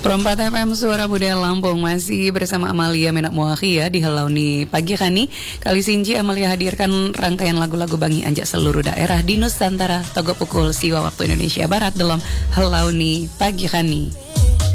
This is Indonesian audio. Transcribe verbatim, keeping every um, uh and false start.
Perempat F M Suara Budaya Lampung masih bersama Amalia Menak Muakhia di Helauni Pagi Kani. Kali Sinji Amalia hadirkan rangkaian lagu-lagu Bangi Anjak seluruh daerah di Nusantara Togo pukul siwa waktu Indonesia Barat dalam Helauni Pagi Kani.